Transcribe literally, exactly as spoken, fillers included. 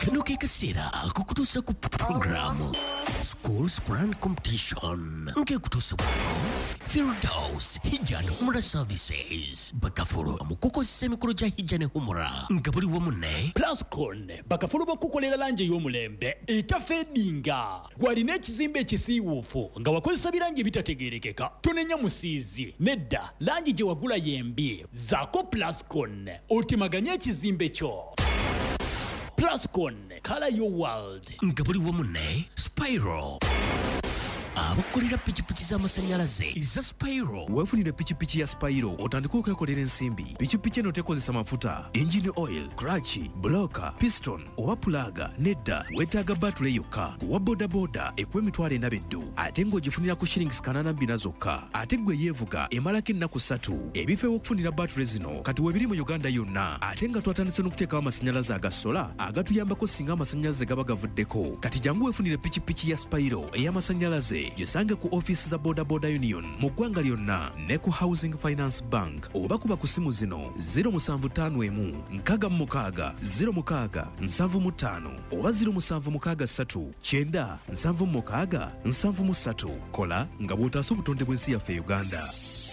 kano ke kaseera akukutuusa ku programu Schools Brand Competition nkekutuusa bwako Firdaus Hijjan Humra Services bakafulu mukukozesa emikolo gya Hijjan Humra nga buli wamu ne Plascon bakafulu bakukolera langi y'omulembe etafeedinga gwalina ekizimbe ekisiiwuufu nga wakozesa birangi bitategeerekeka tonenya musiizi nedda langi gye wagula yembi zaako Plascon otemaganye ekizimbe kyo. Plascon, color your world. nga buli wamu ne Spyro abakolera pikipiki z'amasanyalaze eza Spyro. weefunire pikipiki ya Spyro otandika okwekolera ensimbi. pikipiki eno tekozesa mafuta, engine oil, clutch, blocker, piston oba pulaga nedda weetaaga batule yokka. kuwa bodaboda ekuwa emitwalo ena beddu ate ng'ogifunira ku shillings kanaana bbiri zokka. ate gwe yeevuga emalako ennaku ssatu. ebifo ew'okufunira batule zino kati weebiri mu Uganda yonna ate nga twatandise n'okuteekawo amasanyalaze aga sola agatuyambako singa amasanyalaze gaba gavuddeko. kati jangu weefunire pikipiki ya Spyro ey'amasanyalaze gisange ku ofiisi za Boda Boda Union mu ggwanga lyonna ne ku Housing Finance Bank oba kuba ku simu zino zero seven five one nkaaga mu mukaaga zero mukaaga nsanvu mu ttaano oba zero seven mukaaga ssatu kyenda nsanvu mu mukaaga nsanvu mu ssatu. kola nga bw'otaasa obutonde bw'ensi yaffe Uganda.